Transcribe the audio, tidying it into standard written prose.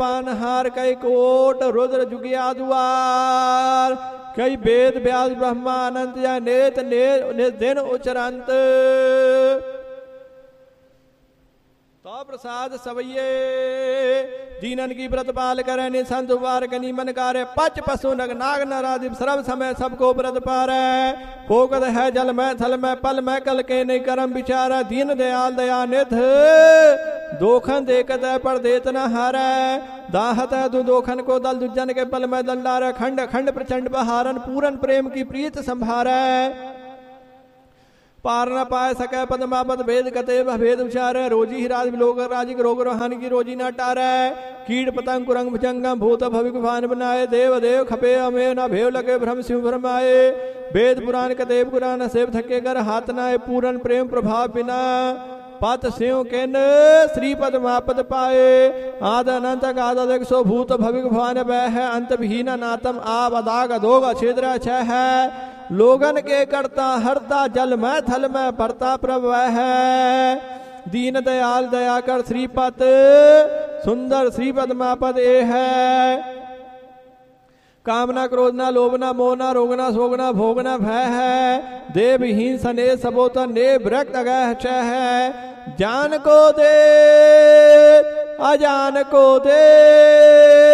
पानहार कई कोट रुद्र जुगिया दुआर कई वेद व्यास ब्रह्मा अनंत या नेत दिन उचरंत तो प्रसाद सवैये दीनन की व्रत पाल करे निसंत उबार कनी मन कार्य पच पशु नग नाग नारादिव सर्व समय सबको व्रत पारे फोकत है जल में थल में पल में कल के नहीं करम विचार दीन दयाल दयानिध दोखन देखत है पर देत न हारे दाहत है दु दोखन को दल दुजन के पल में दंडार खंड खंड प्रचंड बहारन पूरन प्रेम की प्रीत संभारे पार न पाए सके पदमापद भेद कते भेद उचारे रोजी ही राज लोग राजिक रोग रोहान की रोजी न टारे कीट पतंग कुरंग भुजंगम भूत भविक भान बनाए देव देव खपे अमे न भेव लगे भ्रम शिव भ्रमाए वेद पुराण कदेव पुराण सेव थके कर हाथ नाए पूरन प्रेम प्रभाव बिना पत सिंह केन श्री पदमापद पाए आद अनंत गाद सो भूत भविक भान बह अंत विहीन नातम आब अदाग अधोग छेद्र छह लोगन के करता हरता जल में थल में भरता प्रभव है दीन दयाल दया कर श्रीपद सुंदर श्री पद्मापद ए है कामना क्रोधना लोभना मोहना रोगना सोगना भोगना भय है देवहीन सने सबोता ने भ्रक्त अगह है जान को दे अजान को दे